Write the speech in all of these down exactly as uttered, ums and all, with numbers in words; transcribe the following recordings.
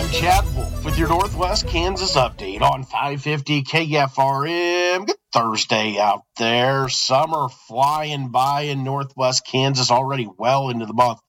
I'm Chad Wolf with your Northwest Kansas update on five fifty K F R M. Good Thursday out there. Summer flying by in Northwest Kansas, already well into the month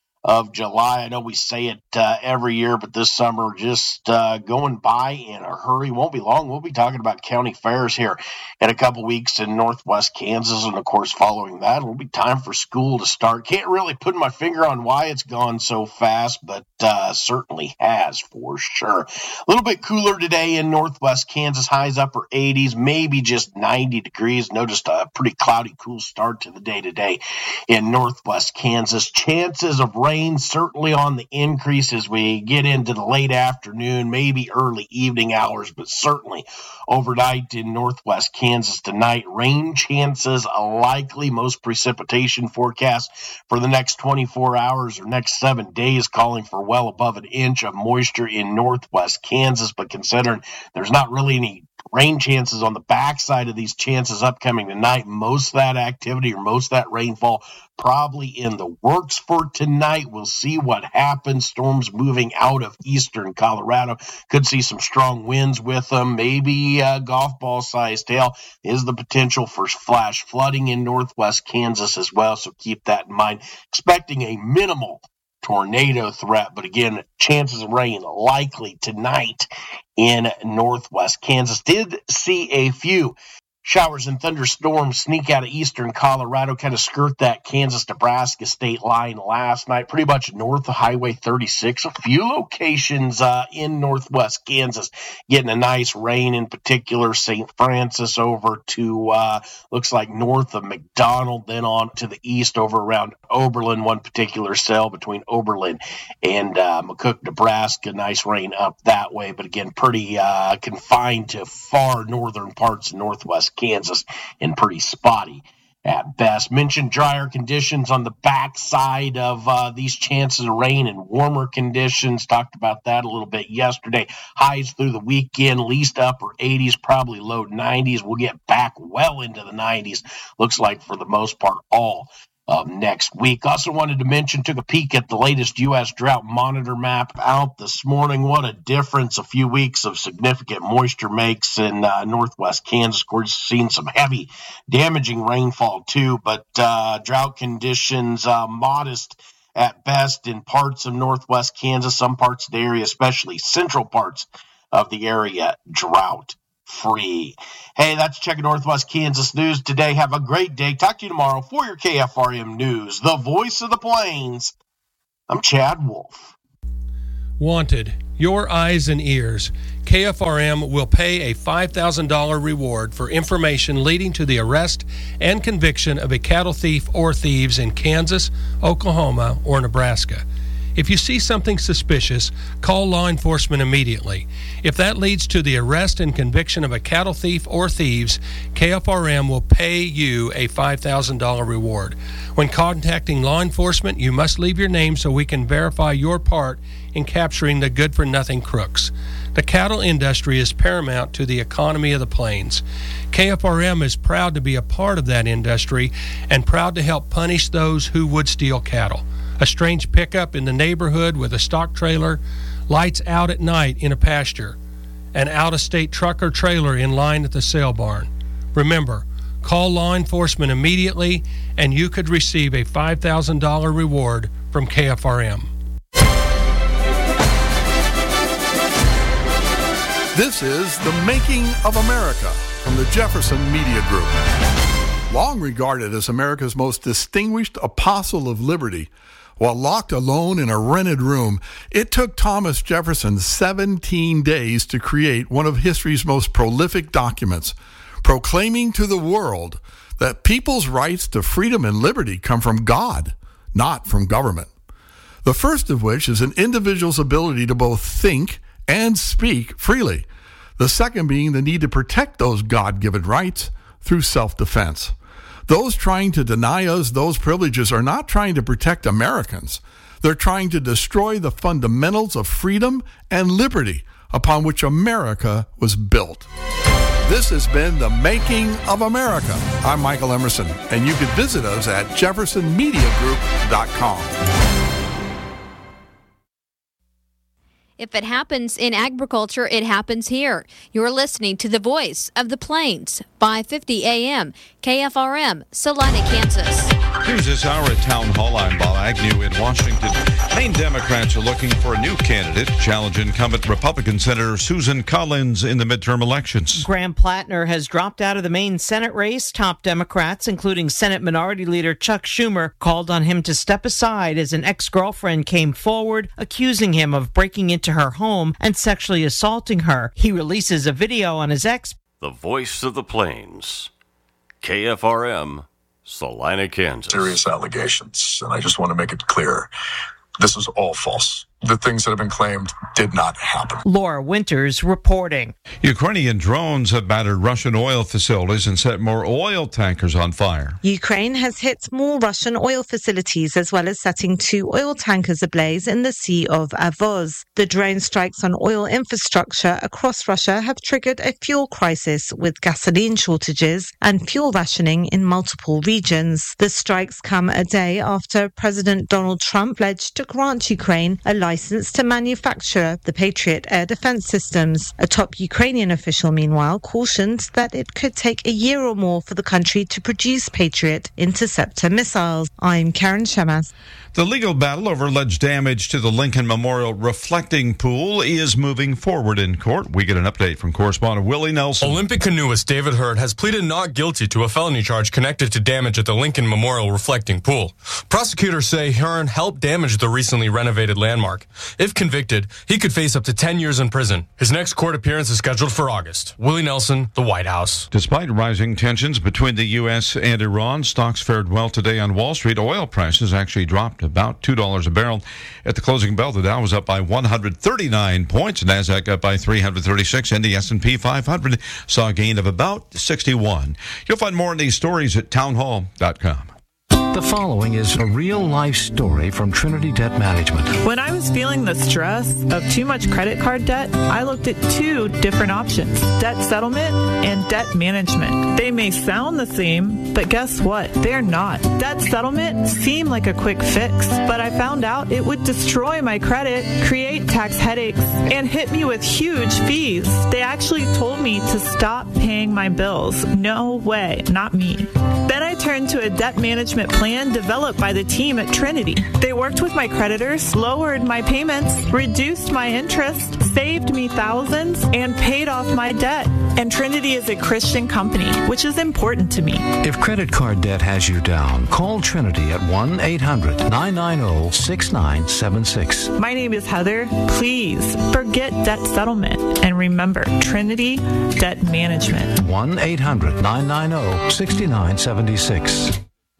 of July. I know we say it uh, every year, but this summer just uh, going by in a hurry. Won't be long. We'll be talking about county fairs here in a couple weeks in Northwest Kansas, and of course, following that, it'll be time for school to start. Can't really put my finger on why it's gone so fast, but uh, certainly has for sure. A little bit cooler today in Northwest Kansas. Highs upper eighties, maybe just ninety degrees. Noticed a pretty cloudy, cool start to the day today in Northwest Kansas. Chances of rain Rain certainly on the increase as we get into the late afternoon, maybe early evening hours, but certainly overnight in Northwest Kansas tonight. Rain chances likely. Most precipitation forecast for the next twenty-four hours or next seven days calling for well above an inch of moisture in Northwest Kansas, but considering there's not really any rain chances on the backside of these chances upcoming tonight, most of that activity or most of that rainfall probably in the works for tonight. We'll see what happens. Storms moving out of eastern Colorado. Could see some strong winds with them. Maybe a golf ball sized hail. Is the potential for flash flooding in Northwest Kansas as well, so keep that in mind. Expecting a minimal tornado threat, but again, chances of rain likely tonight in Northwest Kansas. Did see a few showers and thunderstorms sneak out of eastern Colorado, kind of skirt that Kansas-Nebraska state line last night, pretty much north of Highway thirty-six. A few locations uh, in Northwest Kansas getting a nice rain, in particular Saint Francis over to, uh, looks like north of McDonald, then on to the east over around Oberlin, one particular cell between Oberlin and uh, McCook, Nebraska. Nice rain up that way, but again, pretty uh, confined to far northern parts of Northwest Kansas and pretty spotty at best. Mentioned drier conditions on the backside of uh, these chances of rain and warmer conditions. Talked about that a little bit yesterday. Highs through the weekend, least upper eighties, probably low nineties. We'll get back well into the nineties. Looks like for the most part all of next week. Also wanted to mention, took a peek at the latest U S drought monitor map out this morning. What a difference a few weeks of significant moisture makes in uh, Northwest Kansas. Of course, seen some heavy, damaging rainfall too, but uh, drought conditions uh, modest at best in parts of Northwest Kansas, some parts of the area, especially central parts of the area, drought free. Hey, that's checking Northwest Kansas news today. Have a great day. Talk to you tomorrow for your K F R M News, the voice of the plains. I'm Chad Wolf. Wanted, your eyes and ears. K F R M will pay a five thousand dollars reward for information leading to the arrest and conviction of a cattle thief or thieves in Kansas, Oklahoma, or Nebraska. If you see something suspicious, call law enforcement immediately. If that leads to the arrest and conviction of a cattle thief or thieves, K F R M will pay you a five thousand dollars reward. When contacting law enforcement, you must leave your name so we can verify your part in capturing the good-for-nothing crooks. The cattle industry is paramount to the economy of the plains. K F R M is proud to be a part of that industry and proud to help punish those who would steal cattle. A strange pickup in the neighborhood with a stock trailer, lights out at night in a pasture, an out-of-state truck or trailer in line at the sale barn. Remember, call law enforcement immediately and you could receive a five thousand dollars reward from K F R M. This is The Making of America from the Jefferson Media Group. Long regarded as America's most distinguished apostle of liberty, while locked alone in a rented room, it took Thomas Jefferson seventeen days to create one of history's most prolific documents, proclaiming to the world that people's rights to freedom and liberty come from God, not from government. The first of which is an individual's ability to both think and speak freely. The second being the need to protect those God-given rights through self-defense. Those trying to deny us those privileges are not trying to protect Americans. They're trying to destroy the fundamentals of freedom and liberty upon which America was built. This has been The Making of America. I'm Michael Emerson, and you can visit us at jefferson media group dot com. If it happens in agriculture, it happens here. You're listening to the voice of the Plains, five fifty A M, K F R M, Salina, Kansas. Here's this hour at Town Hall. I'm Bob Agnew in Washington. Maine Democrats are looking for a new candidate to challenge incumbent Republican Senator Susan Collins in the midterm elections. Graham Plattner has dropped out of the Maine Senate race. Top Democrats, including Senate Minority Leader Chuck Schumer, called on him to step aside as an ex-girlfriend came forward, accusing him of breaking into her home and sexually assaulting her. He releases a video on his ex. The voice of the Plains, K F R M, Salina, Kansas. Serious allegations, and I just want to make it clear, this is all false. The things that have been claimed did not happen. Laura Winters reporting. Ukrainian drones have battered Russian oil facilities and set more oil tankers on fire. Ukraine has hit more Russian oil facilities as well as setting two oil tankers ablaze in the Sea of Azov. The drone strikes on oil infrastructure across Russia have triggered a fuel crisis with gasoline shortages and fuel rationing in multiple regions. The strikes come a day after President Donald Trump pledged to grant Ukraine a license to manufacture the Patriot air defense systems. A top Ukrainian official, meanwhile, cautioned that it could take a year or more for the country to produce Patriot interceptor missiles. I'm Karen Shemas. The legal battle over alleged damage to the Lincoln Memorial reflecting pool is moving forward in court. We get an update from correspondent Willie Nelson. Olympic canoeist David Hurd has pleaded not guilty to a felony charge connected to damage at the Lincoln Memorial reflecting pool. Prosecutors say Hearn helped damage the recently renovated landmark. If convicted, he could face up to ten years in prison. His next court appearance is scheduled for August. Willie Nelson, the White House. Despite rising tensions between the U S and Iran, stocks fared well today on Wall Street. Oil prices actually dropped about two dollars a barrel. At the closing bell, the Dow was up by one hundred thirty-nine points. NASDAQ up by three hundred thirty-six, and the S and P five hundred saw a gain of about sixty-one. You'll find more on these stories at townhall dot com. The following is a real-life story from Trinity Debt Management. When I was feeling the stress of too much credit card debt, I looked at two different options, debt settlement and debt management. They may sound the same, but guess what? They're not. Debt settlement seemed like a quick fix, but I found out it would destroy my credit, create tax headaches, and hit me with huge fees. They actually told me to stop paying my bills. No way, not me. Then I turned to a debt management plan developed by the team at Trinity. They worked with my creditors, lowered my payments, reduced my interest, saved me thousands, and paid off my debt. And Trinity is a Christian company, which is important to me. If credit card debt has you down, call Trinity at one eight hundred nine nine zero six nine seven six. My name is Heather. Please forget debt settlement and remember Trinity Debt Management. one eight hundred nine nine zero six nine seven six.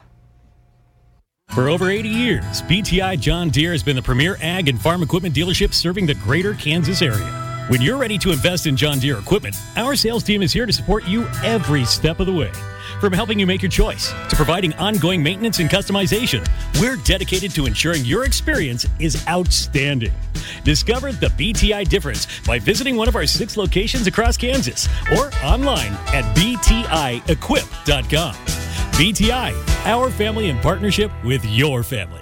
For over eighty years, B T I John Deere has been the premier ag and farm equipment dealership serving the greater Kansas area. When you're ready to invest in John Deere equipment, our sales team is here to support you every step of the way. From helping you make your choice to providing ongoing maintenance and customization, we're dedicated to ensuring your experience is outstanding. Discover the B T I difference by visiting one of our six locations across Kansas or online at b t i equip dot com. B T I, our family in partnership with your family.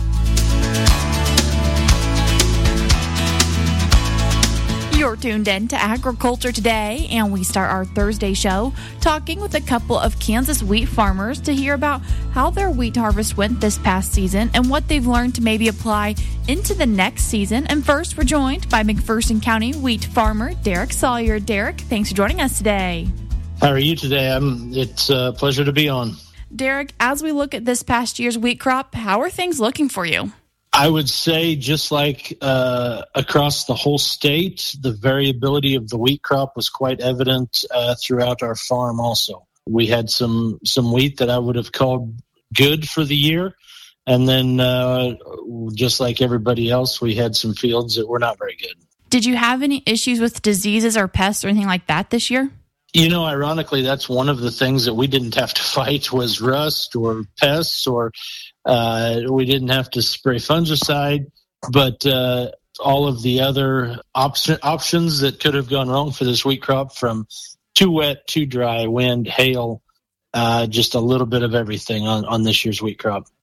You're tuned in to Agriculture Today, and we start our Thursday show talking with a couple of Kansas wheat farmers to hear about how their wheat harvest went this past season and what they've learned to maybe apply into the next season. And first, we're joined by McPherson County wheat farmer Derek Sawyer. Derek, thanks for joining us today. How are you today? I'm, it's a pleasure to be on. Derek, as we look at this past year's wheat crop, how are things looking for you? I would say just like uh, across the whole state, the variability of the wheat crop was quite evident uh, throughout our farm also. We had some, some wheat that I would have called good for the year. And then uh, just like everybody else, we had some fields that were not very good. Did you have any issues with diseases or pests or anything like that this year? You know, ironically, that's one of the things that we didn't have to fight was rust or pests, or uh, we didn't have to spray fungicide. But uh, all of the other op- options that could have gone wrong for this wheat crop, from too wet, too dry, wind, hail, uh, just a little bit of everything on, on this year's wheat crop.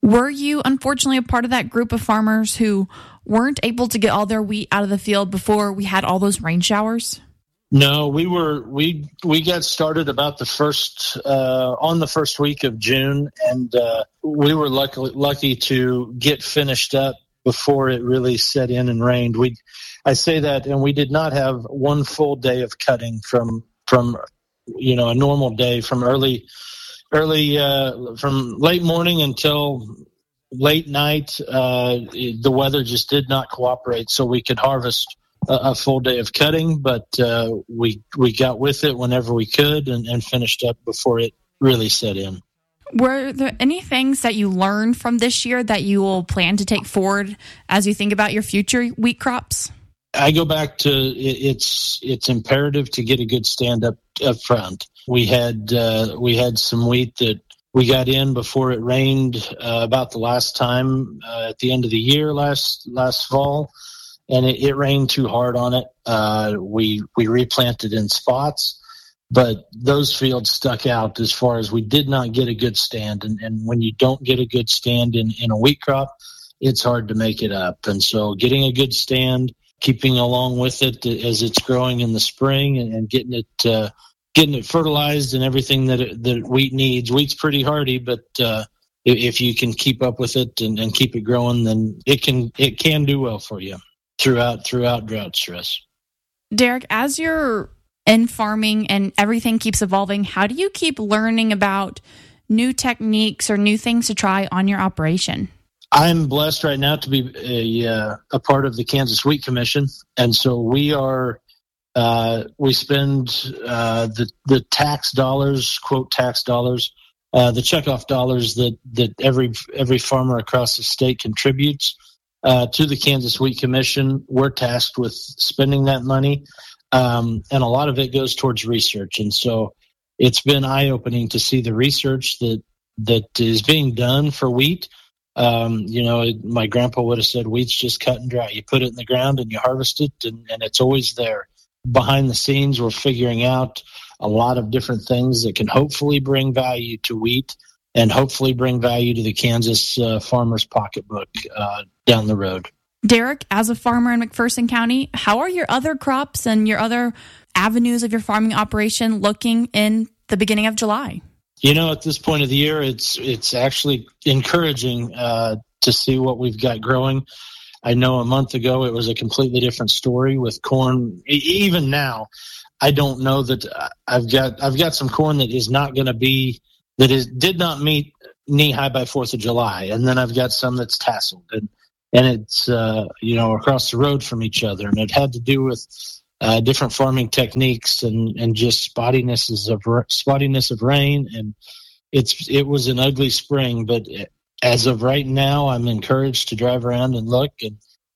Were you unfortunately a part of that group of farmers who weren't able to get all their wheat out of the field before we had all those rain showers? No, we were we we got started about the first uh, on the first week of June, and uh, we were lucky lucky to get finished up before it really set in and rained. We I say that, and we did not have one full day of cutting from from you know a normal day from early. Early, uh, from late morning until late night, uh, the weather just did not cooperate, so we could harvest a, a full day of cutting. But uh, we we got with it whenever we could and, and finished up before it really set in. Were there any things that you learned from this year that you will plan to take forward as you think about your future wheat crops? I go back to it, it's it's imperative to get a good stand up up front. We had uh, we had some wheat that we got in before it rained uh, about the last time uh, at the end of the year last last fall, and it, it rained too hard on it. Uh, we we replanted in spots, but those fields stuck out as far as we did not get a good stand. And, and when you don't get a good stand in, in a wheat crop, it's hard to make it up. And so getting a good stand, keeping along with it as it's growing in the spring, and, and getting it uh, getting it fertilized and everything that it, that wheat needs. Wheat's pretty hardy, but uh, if you can keep up with it and, and keep it growing, then it can it can do well for you throughout throughout drought stress. Derek, as you're in farming and everything keeps evolving, how do you keep learning about new techniques or new things to try on your operation? I'm blessed right now to be a, uh, a part of the Kansas Wheat Commission, and so we are uh, we spend uh, the the tax dollars, quote tax dollars, uh, the checkoff dollars that that every every farmer across the state contributes uh, to the Kansas Wheat Commission. We're tasked with spending that money, um, and a lot of it goes towards research. And so it's been eye opening to see the research that that is being done for wheat. Um, you know, my grandpa would have said, wheat's just cut and dry. You put it in the ground and you harvest it, and, and it's always there. Behind the scenes, we're figuring out a lot of different things that can hopefully bring value to wheat and hopefully bring value to the Kansas uh, farmer's pocketbook uh, down the road. Derek, as a farmer in McPherson County, how are your other crops and your other avenues of your farming operation looking in the beginning of July? You know, at this point of the year, it's it's actually encouraging uh, to see what we've got growing. I know a month ago it was a completely different story with corn. Even now, I don't know that I've got I've got some corn that is not going to be that is did not meet knee high by Fourth of July, and then I've got some that's tasseled, and and it's uh, you know across the road from each other, and it had to do with Uh, different farming techniques and, and just spottinesses of spottiness of rain, and it's it was an ugly spring. But as of right now, I'm encouraged to drive around and look and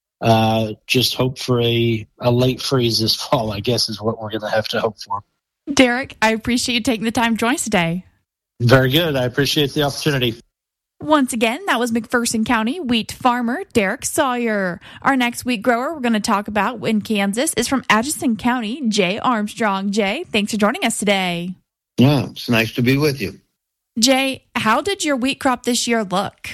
uh, just hope for a, a late freeze this fall, I guess is what we're going to have to hope for. Derek, I appreciate you taking the time to join us today. Very good. I appreciate the opportunity. Once again, that was McPherson County wheat farmer Derek Sawyer. Our next wheat grower we're going to talk about in Kansas is from Atchison County, Jay Armstrong. Jay, thanks for joining us today. Yeah, it's nice to be with you. Jay, how did your wheat crop this year look?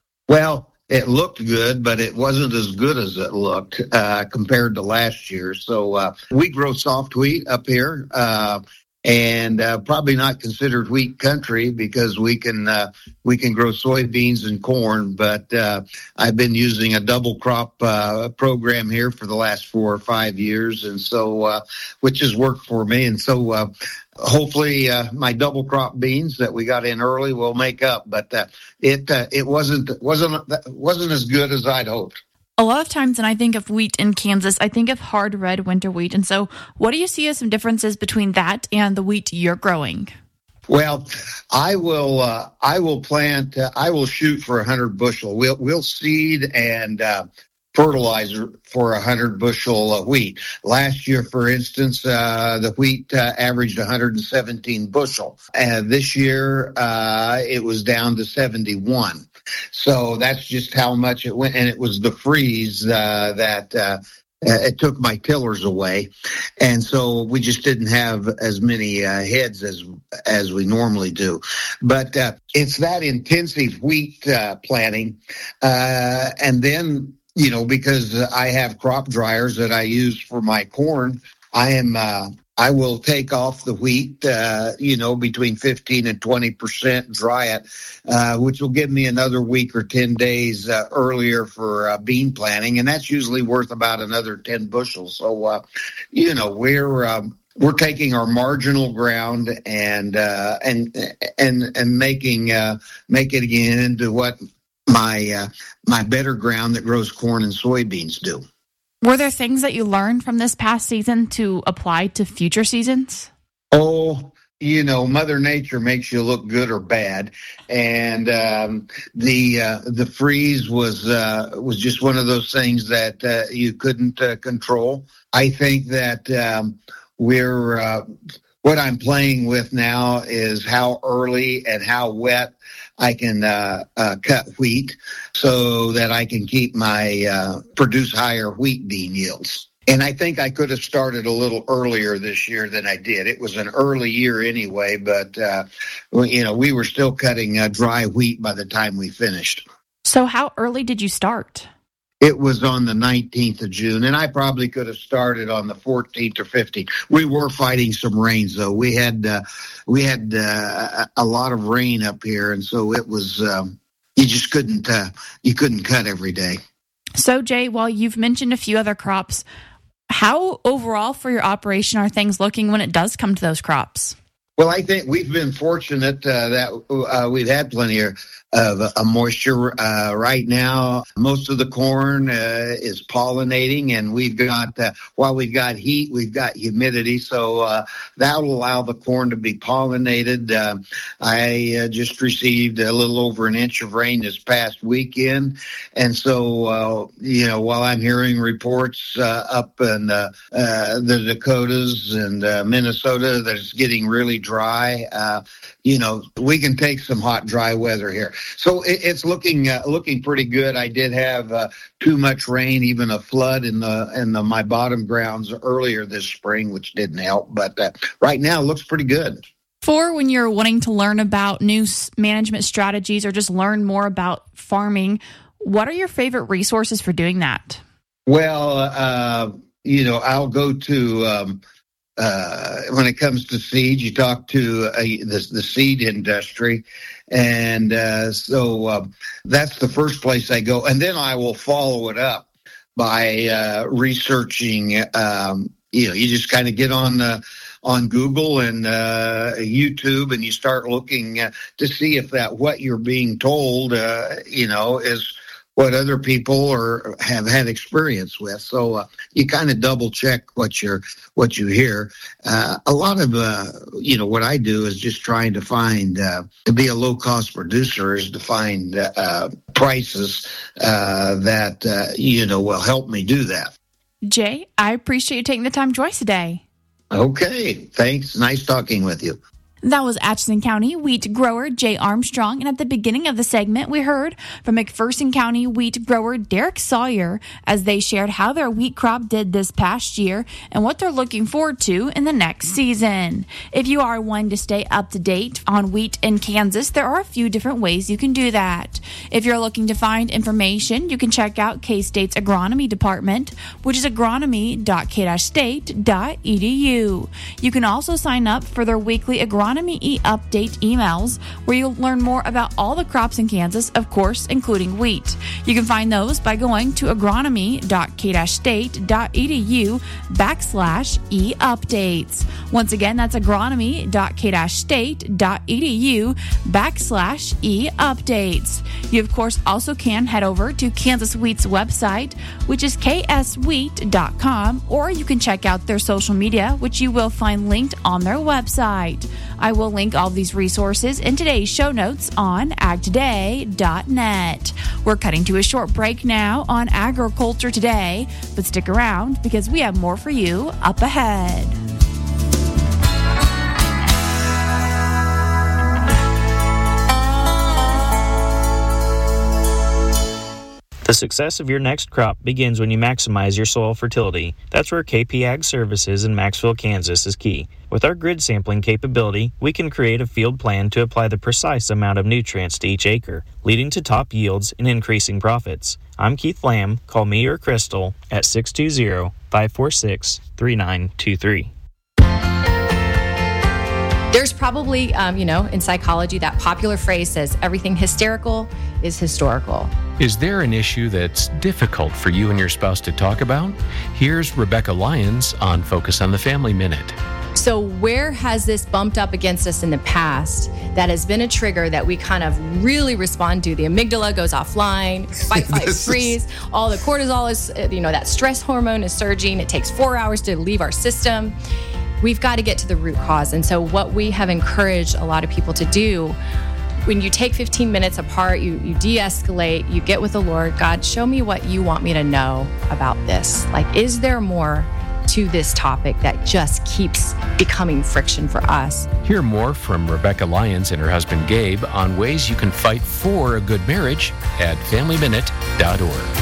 Well, it looked good, but it wasn't as good as it looked uh, compared to last year. So uh, we grow soft wheat up here. Uh, And uh, probably not considered wheat country because we can uh, we can grow soybeans and corn. But uh, I've been using a double crop uh, program here for the last four or five years, and so uh, which has worked for me. And so uh, hopefully uh, my double crop beans that we got in early will make up. But uh, it uh, it wasn't wasn't wasn't as good as I'd hoped. A lot of times when I think of wheat in Kansas, I think of hard red winter wheat. And so what do you see as some differences between that and the wheat you're growing? Well, I will uh, I will plant, uh, I will shoot for one hundred bushel. We'll, we'll seed and uh, fertilizer for one hundred bushel of wheat. Last year, for instance, uh, the wheat uh, averaged one hundred seventeen bushel. And this year, uh, it was down to seventy-one. So that's just how much it went. And it was the freeze uh, that uh, uh, it took my tillers away, and so we just didn't have as many uh, heads as as we normally do. But uh, it's that intensive wheat uh, planting, uh, and then you know because I have crop dryers that I use for my corn, I am. Uh, I will take off the wheat, uh, you know, between fifteen and twenty percent, dry it, uh, which will give me another week or ten days uh, earlier for uh, bean planting. And that's usually worth about another ten bushels. So, uh, you know, we're, um, we're taking our marginal ground and, uh, and, and, and making, uh, making it into what my, uh, my better ground that grows corn and soybeans do. Were there things that you learned from this past season to apply to future seasons? Oh, you know, Mother Nature makes you look good or bad, and um, the uh, the freeze was uh, was just one of those things that uh, you couldn't uh, control. I think that um, we're uh, what I'm playing with now is how early and how wet I can uh, uh, cut wheat so that I can keep my uh, produce higher wheat bean yields. And I think I could have started a little earlier this year than I did. It was an early year anyway, but uh, you know we were still cutting uh, dry wheat by the time we finished. So how early did you start? It was on the nineteenth of June, and I probably could have started on the fourteenth or fifteenth. We were fighting some rains, though. We had uh, we had uh, a lot of rain up here, and so it was um, you just couldn't uh, you couldn't cut every day. So, Jay, while you've mentioned a few other crops, how overall for your operation are things looking when it does come to those crops? Well, I think we've been fortunate uh, that uh, we've had plenty of, of uh, moisture uh, right now. Most of the corn uh, is pollinating, and we've got, uh, while we've got heat, we've got humidity, so uh, that will allow the corn to be pollinated. Uh, I uh, just received a little over an inch of rain this past weekend, and so, uh, you know, while I'm hearing reports uh, up in uh, uh, the Dakotas and uh, Minnesota that it's getting really dry, uh, you know, we can take some hot, dry weather here. So it, it's looking uh, looking pretty good. I did have uh, too much rain, even a flood in the in the, my bottom grounds earlier this spring, which didn't help. But uh, right now, it looks pretty good. For when you're wanting to learn about new management strategies or just learn more about farming, what are your favorite resources for doing that? Well, uh, you know, I'll go to. Um, Uh, when it comes to seed, you talk to uh, the, the seed industry. And uh, so uh, that's the first place I go. And then I will follow it up by uh, researching. Um, you know, you just kind of get on uh, on Google and uh, YouTube and you start looking uh, to see if that what you're being told, uh, you know, is what other people or have had experience with. So uh, you kind of double check what you're what you hear. Uh, a lot of uh, you know what I do is just trying to find uh, to be a low cost producer is to find uh, prices uh, that uh, you know will help me do that. Jay, I appreciate you taking the time to join us today. Okay, thanks. Nice talking with you. That was Atchison County wheat grower Jay Armstrong. And at the beginning of the segment, we heard from McPherson County wheat grower Derek Sawyer as they shared how their wheat crop did this past year and what they're looking forward to in the next season. If you are wanting to stay up to date on wheat in Kansas, there are a few different ways you can do that. If you're looking to find information, you can check out K-State's agronomy department, which is agronomy dot k state dot e d u. You can also sign up for their weekly agronomy Agronomy e-update emails, where you'll learn more about all the crops in Kansas, of course, including wheat. You can find those by going to agronomy dot k state dot e d u backslash e-updates. Once again, that's agronomy dot k state dot e d u backslash e-updates. You, of course, also can head over to Kansas Wheat's website, which is k s wheat dot com, or you can check out their social media, which you will find linked on their website. I will link all these resources in today's show notes on ag today dot net. We're cutting to a short break now on Agriculture Today, but stick around because we have more for you up ahead. The success of your next crop begins when you maximize your soil fertility. That's where K P Ag Services in Maxville, Kansas is key. With our grid sampling capability, we can create a field plan to apply the precise amount of nutrients to each acre, leading to top yields and increasing profits. I'm Keith Lamb. Call me or Crystal at six two zero, five four six, three nine two three. There's probably, um, you know, in psychology, that popular phrase says everything hysterical is historical. Is there an issue that's difficult for you and your spouse to talk about? Here's Rebecca Lyons on Focus on the Family Minute. So where has this bumped up against us in the past that has been a trigger that we kind of really respond to? The amygdala goes offline, fight, fight, freeze. Is... All the cortisol is, you know, that stress hormone is surging. It takes four hours to leave our system. We've got to get to the root cause. And so what we have encouraged a lot of people to do, when you take fifteen minutes apart, you, you de-escalate, you get with the Lord. God, show me what you want me to know about this. Like, is there more to this topic that just keeps becoming friction for us? Hear more from Rebecca Lyons and her husband Gabe on ways you can fight for a good marriage at family minute dot org.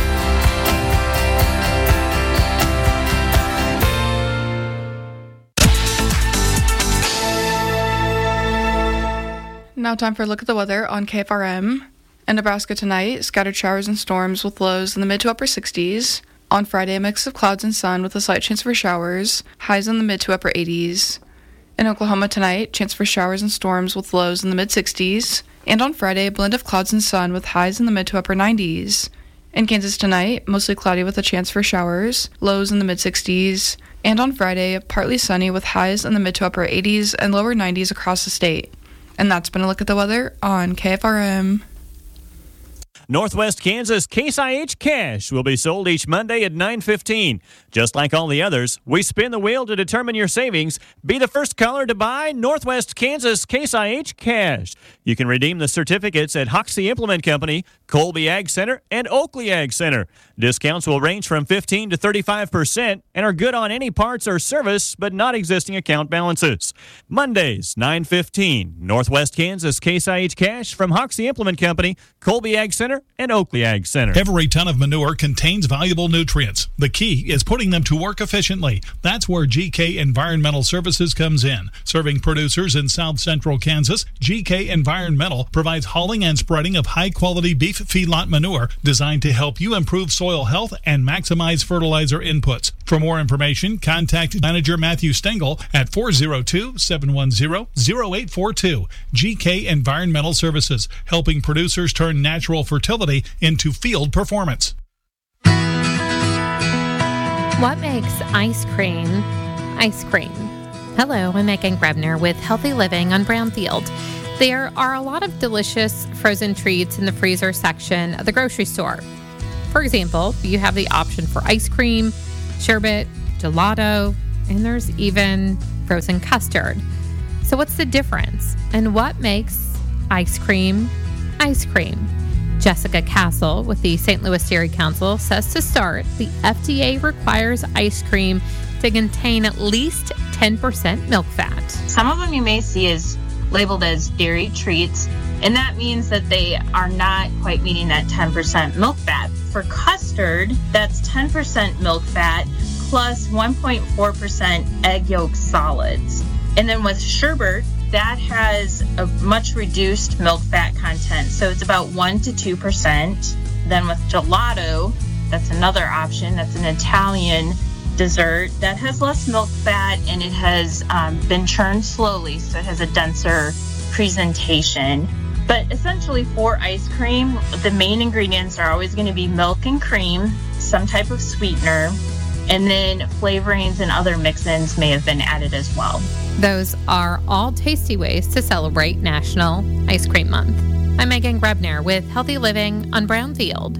Now time for a look at the weather on K F R M. In Nebraska tonight, scattered showers and storms with lows in the mid to upper sixties. On Friday, a mix of clouds and sun with a slight chance for showers, highs in the mid to upper eighties. In Oklahoma tonight, chance for showers and storms with lows in the mid sixties. And on Friday, a blend of clouds and sun with highs in the mid to upper nineties. In Kansas tonight, mostly cloudy with a chance for showers, lows in the mid sixties. And on Friday, partly sunny with highs in the mid to upper eighties and lower nineties across the state. And that's been a look at the weather on K F R M. Northwest Kansas Case I H Cash will be sold each Monday at nine fifteen. Just like all the others, we spin the wheel to determine your savings. Be the first caller to buy Northwest Kansas Case I H Cash. You can redeem the certificates at Hoxie Implement Company, Colby Ag Center, and Oakley Ag Center. Discounts will range from fifteen to thirty-five percent and are good on any parts or service, but not existing account balances. Mondays, nine fifteen. Northwest Kansas Case I H Cash from Hoxie Implement Company, Colby Ag Center, and Oakley Ag Center. Every ton of manure contains valuable nutrients. The key is putting them to work efficiently. That's where G K Environmental Services comes in. Serving producers in south central Kansas, G K Environmental provides hauling and spreading of high-quality beef feedlot manure designed to help you improve soil health and maximize fertilizer inputs. For more information, contact Manager Matthew Stengel at four oh two, seven one zero, zero eight four two. G K Environmental Services, helping producers turn natural fertility into field performance. What makes ice cream ice cream? Hello, I'm Megan Grebner with Healthy Living on Brownfield. There are a lot of delicious frozen treats in the freezer section of the grocery store. For example, you have the option for ice cream, sherbet, gelato, and there's even frozen custard. So what's the difference? And what makes ice cream ice cream? Jessica Castle with the Saint Louis Dairy Council says to start, the F D A requires ice cream to contain at least ten percent milk fat. Some of them you may see is labeled as dairy treats, and that means that they are not quite meeting that ten percent milk fat. For custard, that's ten percent milk fat plus one point four percent egg yolk solids. And then with sherbet, that has a much reduced milk fat content, so it's about one to two percent. Then with gelato, that's another option. That's an Italian dessert that has less milk fat, and it has um, been churned slowly, so it has a denser presentation. But essentially for ice cream, the main ingredients are always going to be milk and cream, some type of sweetener, and then flavorings and other mix-ins may have been added as well. Those are all tasty ways to celebrate National Ice Cream Month. I'm Megan Grebner with Healthy Living on Brownfield.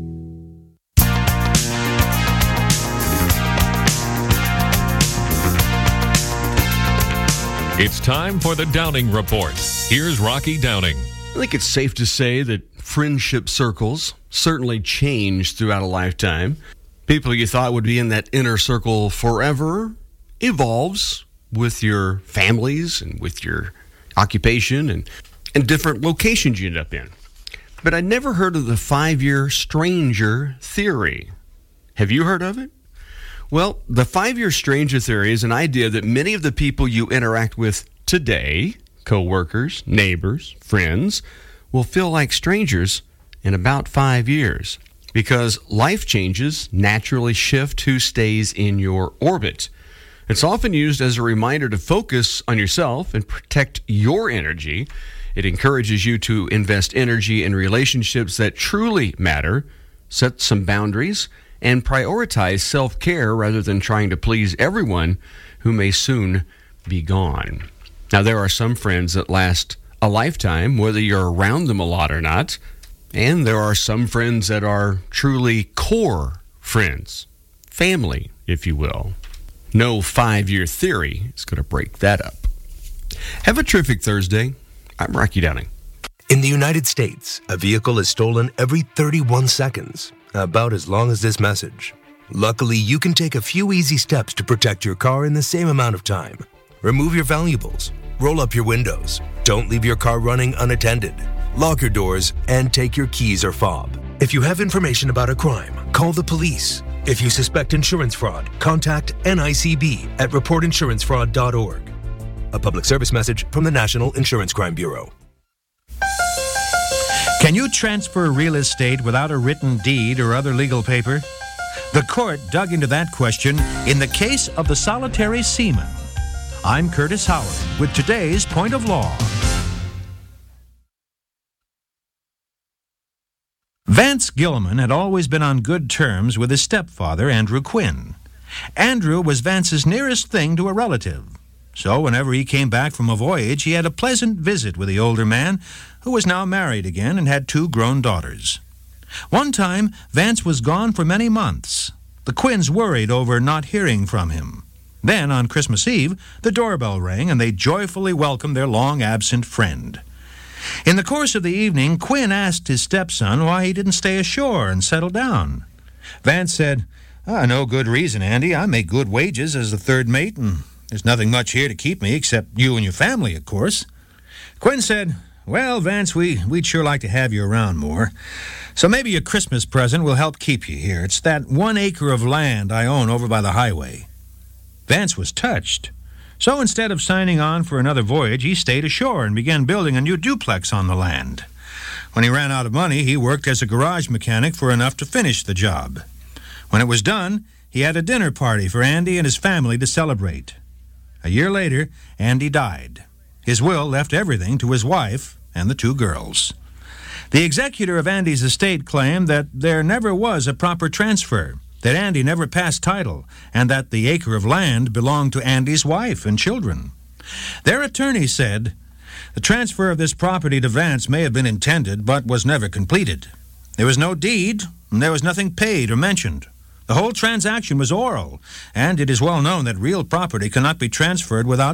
It's time for the Downing Report. Here's Rocky Downing. I think it's safe to say that friendship circles certainly change throughout a lifetime. People you thought would be in that inner circle forever evolves with your families and with your occupation and, and different locations you end up in. but I'd never heard of the five-year stranger theory. Have you heard of it? Well, the five-year stranger theory is an idea that many of the people you interact with today, co-workers, neighbors, friends, will feel like strangers in about five years because life changes naturally shift who stays in your orbit. It's often used as a reminder to focus on yourself and protect your energy. It encourages you to invest energy in relationships that truly matter, set some boundaries, and prioritize self-care rather than trying to please everyone who may soon be gone. Now, there are some friends that last a lifetime, whether you're around them a lot or not, and there are some friends that are truly core friends, family, if you will. No five-year theory is going to break that up. Have a terrific Thursday. I'm Rocky Downing. In the United States, a vehicle is stolen every thirty-one seconds, about as long as this message. Luckily, you can take a few easy steps to protect your car in the same amount of time. Remove your valuables, roll up your windows, don't leave your car running unattended, lock your doors, and take your keys or fob. If you have information about a crime, call the police. If you suspect insurance fraud, contact N I C B at report insurance fraud dot org. A public service message from the National Insurance Crime Bureau. Can you transfer real estate without a written deed or other legal paper? The court dug into that question in the case of the solitary seaman. I'm Curtis Howard with today's Point of Law. Vance Gilman had always been on good terms with his stepfather, Andrew Quinn. Andrew was Vance's nearest thing to a relative. So whenever he came back from a voyage, he had a pleasant visit with the older man, who was now married again and had two grown daughters. One time, Vance was gone for many months. The Quinns worried over not hearing from him. Then, on Christmas Eve, the doorbell rang, and they joyfully welcomed their long-absent friend. In the course of the evening, Quinn asked his stepson why he didn't stay ashore and settle down. Vance said, ah, no good reason, Andy. I make good wages as the third mate, and there's nothing much here to keep me except you and your family, of course. Quinn said, well, Vance, we, we'd sure like to have you around more. So maybe your Christmas present will help keep you here. It's that one acre of land I own over by the highway. Vance was touched. So instead of signing on for another voyage, he stayed ashore and began building a new duplex on the land. When he ran out of money, he worked as a garage mechanic for enough to finish the job. When it was done, he had a dinner party for Andy and his family to celebrate. A year later, Andy died. His will left everything to his wife and the two girls. The executor of Andy's estate claimed that there never was a proper transfer, that Andy never passed title, and that the acre of land belonged to Andy's wife and children. Their attorney said, the transfer of this property to Vance may have been intended, but was never completed. There was no deed, and there was nothing paid or mentioned. The whole transaction was oral, and it is well known that real property cannot be transferred without